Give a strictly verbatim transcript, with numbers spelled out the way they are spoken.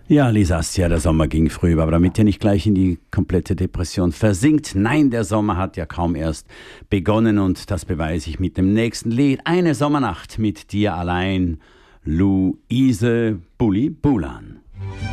Ja, Lisastia, der Sommer ging früh, aber damit ihr nicht gleich in die komplette Depression versinkt. Nein, der Sommer hat ja kaum erst begonnen und das beweise ich mit dem nächsten Lied. Eine Sommernacht mit dir allein, Luise Bulli Bulan.